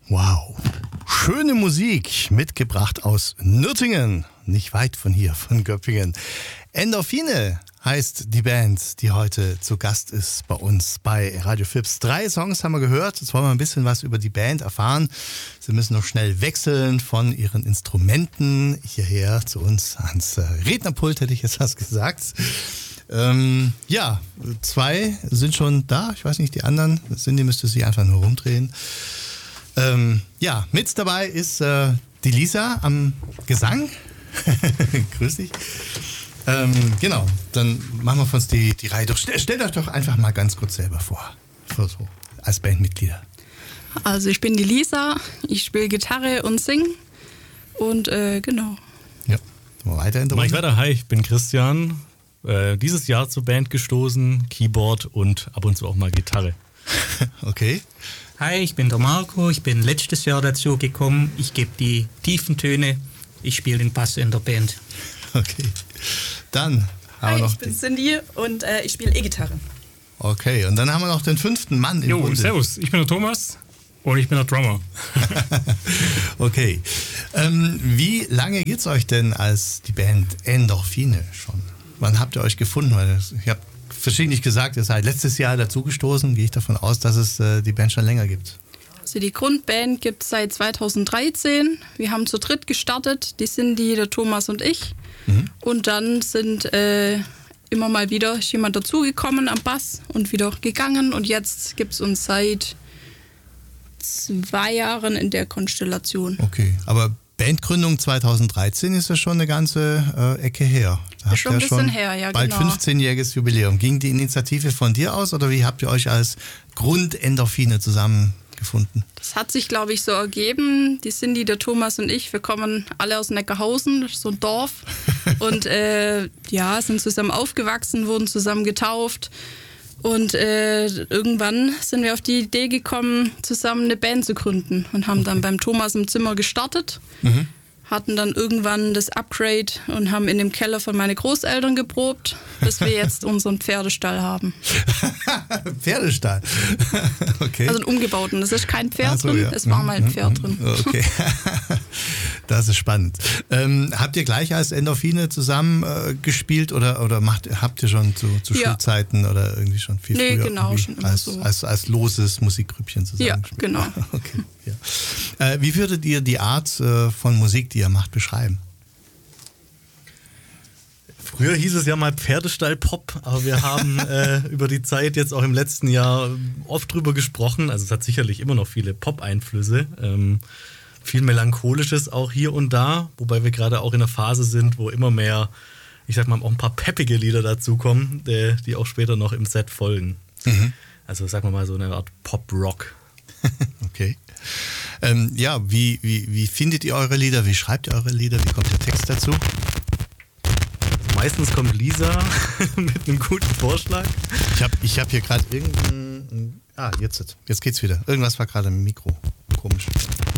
Wow. Schöne Musik mitgebracht aus Nürtingen, nicht weit von hier, von Göppingen. Endorphine heißt die Band, die heute zu Gast ist bei uns bei Radio Fips. 3 Songs haben wir gehört, jetzt wollen wir ein bisschen was über die Band erfahren. Sie müssen noch schnell wechseln von ihren Instrumenten hierher zu uns ans Rednerpult, hätte ich jetzt was gesagt. 2 sind schon da, ich weiß nicht, die anderen, Cindy müsste sich einfach nur rumdrehen. Mit dabei ist die Lisa am Gesang. Grüß dich. Genau, dann machen wir uns die Reihe durch. Stellt euch doch einfach mal ganz kurz selber vor, so, als Bandmitglieder. Also ich bin die Lisa, ich spiele Gitarre und singe und genau. Ja, mal weiter in der Mach ich Runde. weiter. Hi, ich bin Christian. Dieses Jahr zur Band gestoßen, Keyboard und ab und zu auch mal Gitarre. Okay. Hi, ich bin der Marco, ich bin letztes Jahr dazu gekommen. Ich gebe die tiefen Töne, ich spiele den Bass in der Band. Okay. Dann haben Hi, wir noch ich bin Cindy und ich spiele E-Gitarre. Okay, und dann haben wir noch den 5. Mann im Jo, Bunde. servus, ich bin der Thomas und ich bin der Drummer. Okay. Wie lange geht's euch denn als die Band Endorphine schon? Wann habt ihr euch gefunden? Weil ich habe verschiedentlich gesagt, ihr seid letztes Jahr dazugestoßen. Gehe ich davon aus, dass es die Band schon länger gibt. Also die Grundband gibt es seit 2013. Wir haben zu dritt gestartet, die Cindy, der Thomas und ich. Und dann sind immer mal wieder jemand dazugekommen am Bass und wieder gegangen. Und jetzt gibt es uns seit 2 Jahren in der Konstellation. Okay, aber Bandgründung 2013 ist ja schon eine ganze Ecke her. Da habt schon ihr ein bisschen her, ja, bald genau. 15-jähriges Jubiläum. Ging die Initiative von dir aus oder wie habt ihr euch als Grundendorphine zusammengefunden? Das hat sich, glaube ich, so ergeben. Die Cindy, der Thomas und ich, wir kommen alle aus Neckarhausen, das ist so ein Dorf. Und sind zusammen aufgewachsen, wurden zusammen getauft. Und irgendwann sind wir auf die Idee gekommen, zusammen eine Band zu gründen. Und haben dann beim Thomas im Zimmer gestartet. Hatten dann irgendwann das Upgrade und haben in dem Keller von meinen Großeltern geprobt, bis wir jetzt unseren Pferdestall haben. Pferdestall? Okay. Also einen umgebauten. Das ist kein Pferd Ach so, drin, ja. es war mal ein Pferd drin. Okay, das ist spannend. Habt ihr gleich als Endorphine zusammen gespielt oder habt ihr schon zu Schulzeiten oder irgendwie schon viel früher genau, schon immer so. als loses Musikgrüppchen zusammen Ja, gespielt? genau. Okay, ja. Wie würdet ihr die Art von Musik, die ihr macht, beschreiben? Früher hieß es ja mal Pferdestall-Pop, aber wir haben über die Zeit jetzt auch im letzten Jahr oft drüber gesprochen. Also es hat sicherlich immer noch viele Pop-Einflüsse, viel Melancholisches auch hier und da, wobei wir gerade auch in einer Phase sind, wo immer mehr, ich sag mal, auch ein paar peppige Lieder dazukommen, die auch später noch im Set folgen. Also sagen wir mal so eine Art Pop-Rock. Okay. Wie findet ihr eure Lieder? Wie schreibt ihr eure Lieder? Wie kommt der Text dazu? Meistens kommt Lisa mit einem guten Vorschlag. Ich hab hier gerade irgendein... jetzt geht's wieder. Irgendwas war gerade im Mikro. Komisch.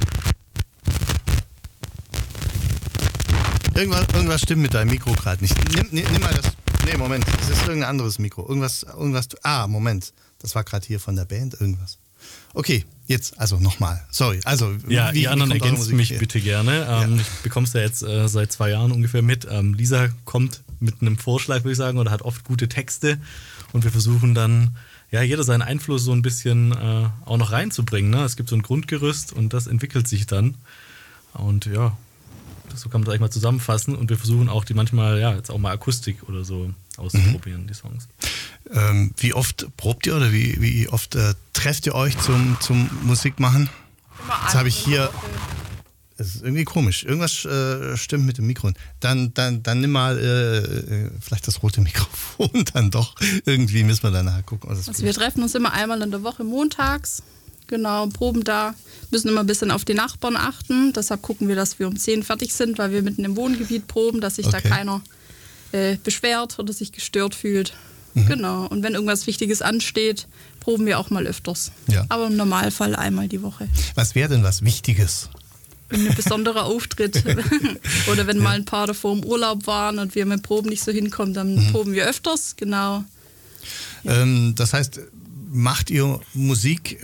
Irgendwas stimmt mit deinem Mikro gerade nicht. Nimm mal das... Nee, Moment. Das ist irgendein anderes Mikro. Irgendwas... Moment. Das war gerade hier von der Band irgendwas. Okay, jetzt, also nochmal. Sorry. Also, ja, wie ihr anderen kommt eure ergänzt Musik mich her? bitte gerne. Ich bekomme es ja jetzt seit 2 Jahren ungefähr mit. Lisa kommt mit einem Vorschlag, würde ich sagen, oder hat oft gute Texte. Und wir versuchen dann, jeder seinen Einfluss so ein bisschen auch noch reinzubringen. Ne? Es gibt so ein Grundgerüst und das entwickelt sich dann. Und so kann man das eigentlich mal zusammenfassen. Und wir versuchen auch die manchmal, jetzt auch mal Akustik oder so auszuprobieren, die Songs. Wie oft probt ihr oder wie oft trefft ihr euch zum Musikmachen? Jetzt habe ich hier... Es ist irgendwie komisch. Irgendwas stimmt mit dem Mikro. Dann nimm mal vielleicht das rote Mikrofon dann doch. Irgendwie müssen wir danach gucken. Also wir treffen uns immer einmal in der Woche montags. Genau, proben da. Müssen immer ein bisschen auf die Nachbarn achten. Deshalb gucken wir, dass wir um 10 fertig sind, weil wir mitten im Wohngebiet proben, dass sich da keiner beschwert oder sich gestört fühlt. Genau. Und wenn irgendwas Wichtiges ansteht, proben wir auch mal öfters. Ja. Aber im Normalfall einmal die Woche. Was wäre denn was Wichtiges? Ein besonderer Auftritt. Oder wenn mal ein paar davor im Urlaub waren und wir mit Proben nicht so hinkommen, dann proben wir öfters, genau. Das heißt, macht ihr Musik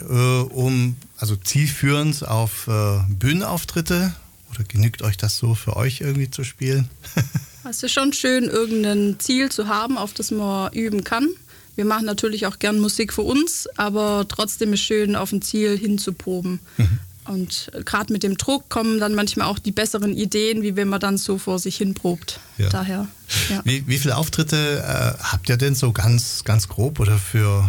also zielführend auf Bühnenauftritte? Oder genügt euch das so für euch irgendwie zu spielen? Es ist schon schön, irgendein Ziel zu haben, auf das man üben kann. Wir machen natürlich auch gern Musik für uns, aber trotzdem ist schön, auf ein Ziel hinzuproben. Und gerade mit dem Druck kommen dann manchmal auch die besseren Ideen, wie wenn man dann so vor sich hin probt. Ja. Daher, ja. Wie viele Auftritte habt ihr denn so ganz grob oder für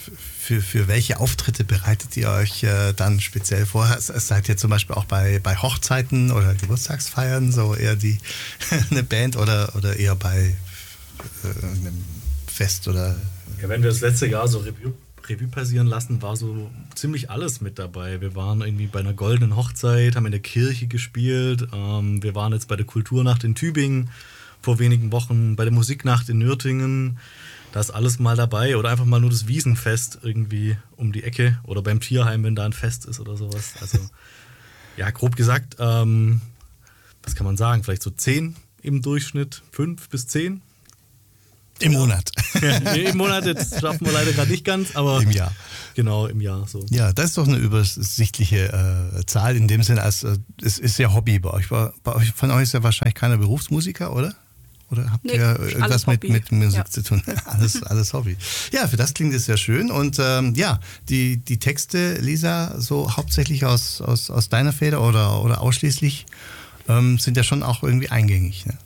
welche Auftritte bereitet ihr euch dann speziell vor? Seid ihr zum Beispiel auch bei Hochzeiten oder Geburtstagsfeiern so eher eine Band oder eher bei einem Fest oder? Ja, wenn wir das letzte Jahr so Revue passieren lassen, war so ziemlich alles mit dabei. Wir waren irgendwie bei einer goldenen Hochzeit, haben in der Kirche gespielt. Wir waren jetzt bei der Kulturnacht in Tübingen vor wenigen Wochen, bei der Musiknacht in Nürtingen. Da ist alles mal dabei. Oder einfach mal nur das Wiesenfest irgendwie um die Ecke. Oder beim Tierheim, wenn da ein Fest ist oder sowas. Also, ja, grob gesagt, was kann man sagen? Vielleicht so 10 im Durchschnitt, 5 bis 10. Im Monat. Ja, im Monat, jetzt schaffen wir leider gerade nicht ganz, aber im Jahr. Genau, im Jahr so. Ja, das ist doch eine übersichtliche Zahl in dem Sinne, als es ist ja Hobby bei euch. Von euch ist ja wahrscheinlich keiner Berufsmusiker, oder? Oder habt ihr irgendwas mit Musik zu tun? Alles Hobby. Ja, für das klingt es sehr schön. Und die Texte, Lisa, so hauptsächlich aus deiner Feder oder ausschließlich, sind ja schon auch irgendwie eingängig. Ne?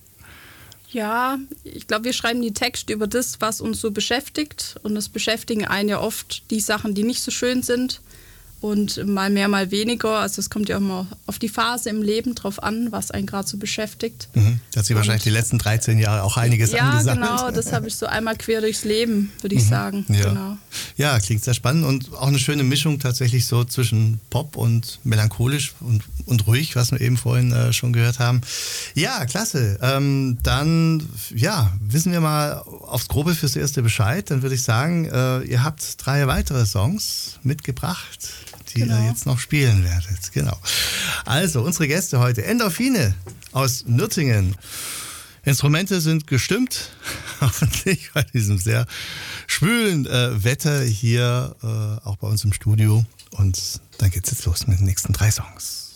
Ja, ich glaube, wir schreiben die Texte über das, was uns so beschäftigt. Und es beschäftigen einen ja oft die Sachen, die nicht so schön sind. Und mal mehr, mal weniger. Also es kommt ja auch mal auf die Phase im Leben drauf an, was einen gerade so beschäftigt. Da hat sich wahrscheinlich die letzten 13 Jahre auch einiges angesammelt. Ja, genau. Das habe ich so einmal quer durchs Leben, würde ich sagen. Ja. Genau. Ja, klingt sehr spannend und auch eine schöne Mischung tatsächlich so zwischen Pop und melancholisch und ruhig, was wir eben vorhin schon gehört haben. Ja, klasse. Dann wissen wir mal aufs Grobe fürs Erste Bescheid. Dann würde ich sagen, ihr habt 3 weitere Songs mitgebracht, die ihr jetzt noch spielen werdet. Genau. Also, unsere Gäste heute, Endorphine aus Nürtingen. Instrumente sind gestimmt, hoffentlich bei diesem sehr schwülen Wetter hier auch bei uns im Studio. Und dann geht's jetzt los mit den nächsten 3 Songs.